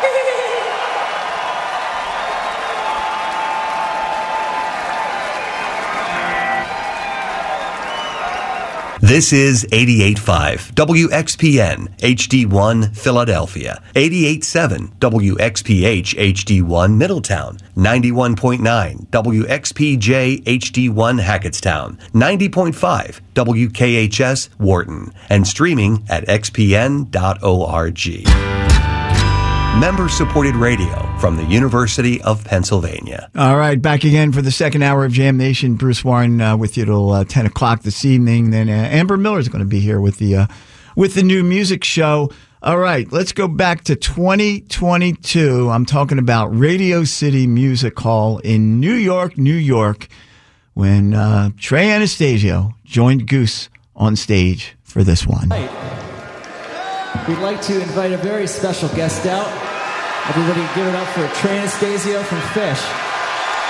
This is 88.5 WXPN HD1 Philadelphia, 88.7 WXPH HD1 Middletown, 91.9 WXPJ HD1 Hackettstown, 90.5 WKHS Wharton, and streaming at xpn.org. Member-supported radio from the University of Pennsylvania. All right, back again for the second hour of Jam Nation. Bruce Warren with you till 10 o'clock this evening. Then Amber Miller is going to be here with the new music show. All right, let's go back to 2022. I'm talking about Radio City Music Hall in New York, New York, when Trey Anastasio joined Goose on stage for this one. We'd like to invite a very special guest out. Everybody give it up for Trey Anastasio from Phish.